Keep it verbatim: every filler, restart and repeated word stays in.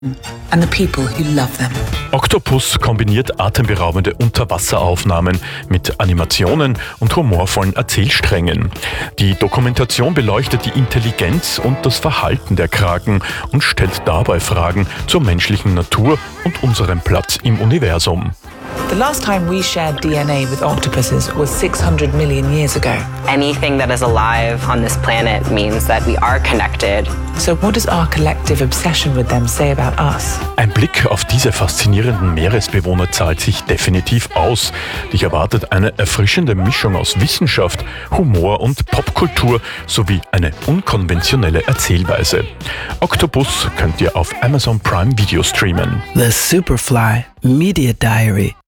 and the people who love them. Octopus kombiniert atemberaubende Unterwasseraufnahmen mit Animationen und humorvollen Erzählsträngen. Die Dokumentation beleuchtet die Intelligenz und das Verhalten der Kraken und stellt dabei Fragen zur menschlichen Natur und unserem Platz im Universum. The last time we shared D N A with octopuses was six hundred million years ago. Anything that is alive on this planet means that we are connected. So what does our collective obsession with them say about us? Ein Blick auf diese faszinierenden Meeresbewohner zahlt sich definitiv aus. Dich erwartet eine erfrischende Mischung aus Wissenschaft, Humor und Popkultur sowie eine unkonventionelle Erzählweise. Octopus könnt ihr auf Amazon Prime Video streamen. The Superfly Media Diary.